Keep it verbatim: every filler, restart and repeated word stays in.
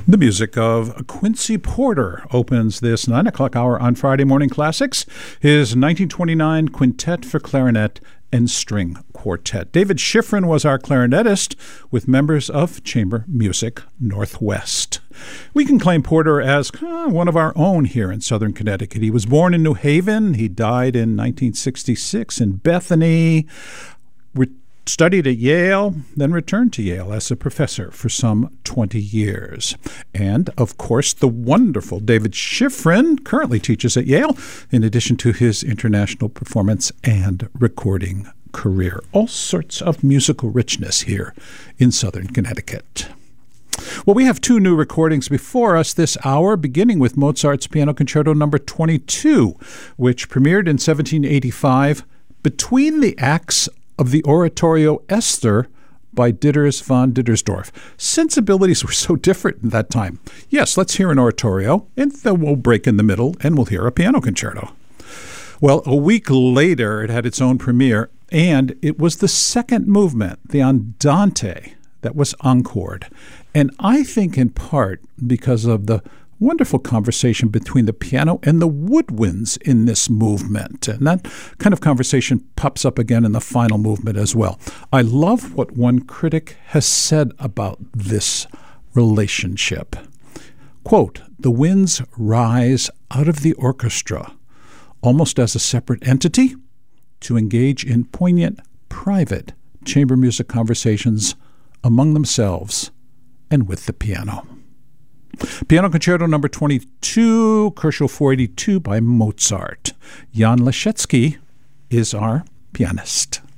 The music of Quincy Porter opens this nine o'clock hour on Friday Morning Classics, his nineteen twenty-nine Quintet for Clarinet and String Quartet. David Schifrin was our clarinetist with members of Chamber Music Northwest. We can claim Porter as uh, one of our own here in Southern Connecticut. He was born in New Haven. He died in nineteen sixty-six in Bethany. Re- Studied at Yale, then returned to Yale as a professor for some twenty years. And, of course, the wonderful David Schifrin currently teaches at Yale, in addition to his international performance and recording career. All sorts of musical richness here in Southern Connecticut. Well, we have two new recordings before us this hour, beginning with Mozart's Piano Concerto Number twenty-two, which premiered in seventeen eighty-five between the acts of the oratorio Esther by Ditters von Dittersdorf. Sensibilities were so different in that time. Yes, let's hear an oratorio, and then we'll break in the middle, and we'll hear a piano concerto. Well, a week later, it had its own premiere, and it was the second movement, the Andante, that was encored. And I think in part because of the wonderful conversation between the piano and the woodwinds in this movement. And that kind of conversation pops up again in the final movement as well. I love what one critic has said about this relationship. Quote, "The winds rise out of the orchestra, almost as a separate entity, to engage in poignant, private chamber music conversations among themselves and with the piano." Piano Concerto Number twenty-two, Kerschel four eighty-two by Mozart. Jan Leschetski is our pianist.